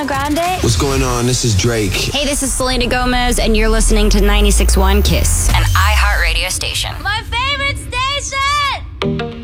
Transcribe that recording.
Ariana Grande. What's going on? This is Drake. Hey, this is Selena Gomez, and you're listening to 96.1 KISS, an iHeartRadio station. My